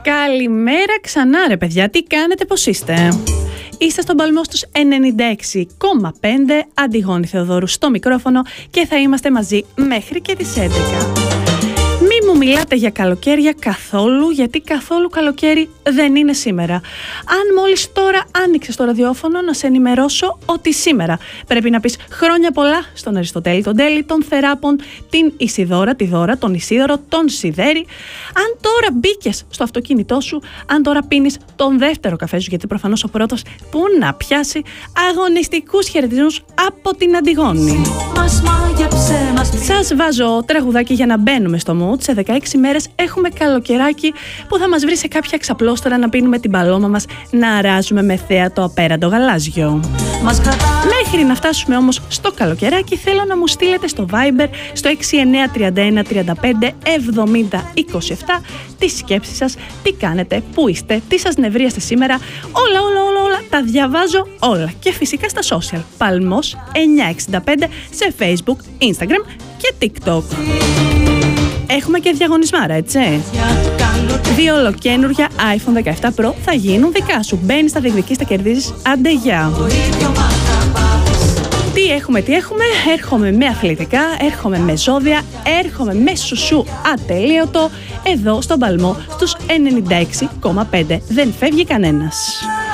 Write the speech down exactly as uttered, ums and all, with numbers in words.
Καλημέρα ξανά ρε παιδιά, τι κάνετε, πώς είστε? Είστε στον παλμό στους ενενήντα έξι κόμμα πέντε, Αντιγόνη Θεοδόρου στο μικρόφωνο και θα είμαστε μαζί μέχρι και τις έντεκα. Μη μου μιλάτε για καλοκαίρια καθόλου, γιατί καθόλου καλοκαίρι δεν είναι σήμερα. Αν μόλις τώρα άνοιξες το ραδιόφωνο, να σε ενημερώσω ότι σήμερα πρέπει να πεις χρόνια πολλά στον Αριστοτέλη, τον Τέλη, τον Θεράπον, την Ισιδώρα, τη Δώρα, τον Ισίδωρο, τον Σιδέρη. Αν τώρα μπήκες στο αυτοκίνητό σου, αν τώρα πίνεις τον δεύτερο καφέ σου, γιατί προφανώς ο πρώτος που να πιάσει, αγωνιστικούς χαιρετισμούς από την Αντιγόνη. Σας βάζω τραγουδάκι για να μπαίνουμε στο mood. Σε δεκαέξι μέρες έχουμε καλοκαιράκι που θα μας βρει σε κάποια ξαπλώστρα να πίνουμε την παλώμα μας, να αράζουμε με θέα το απέραντο γαλάζιο. Μέχρι να φτάσουμε όμως στο καλοκαιράκι, θέλω να μου στείλετε στο Viber στο έξι εννιά τρία ένα τρία πέντε εβδομήντα είκοσι επτά τις σκέψεις σας, τι κάνετε, πού είστε, τι σας νευρίαστε σήμερα. Όλα, όλα, όλα, όλα τα διαβάζω όλα. Και φυσικά στα social. Παλμός εννιακόσια εξήντα πέντε σε Facebook, Instagram και TikTok. Έχουμε και διαγωνισμάρα, έτσι. Δύο ολοκένουργια άιφον δεκαεπτά Pro θα γίνουν δικά σου. Μπαίνεις, τα διεκδικείς, τα κερδίζεις. Άντε γεια. Τι έχουμε, τι έχουμε. Έρχομαι με αθλητικά, έρχομαι με ζώδια, έρχομαι με σουσού ατελείωτο. Εδώ στον παλμό στους ενενήντα έξι κόμμα πέντε. Δεν φεύγει κανένας.